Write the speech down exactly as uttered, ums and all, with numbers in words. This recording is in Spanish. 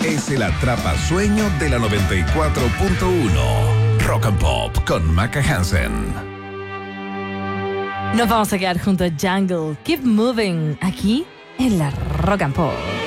es el atrapasueño de la noventa y cuatro punto uno. Rock and Pop con Maca Hansen. Nos vamos a quedar junto a Jungle. Keep Moving aquí en la Rock and Pop.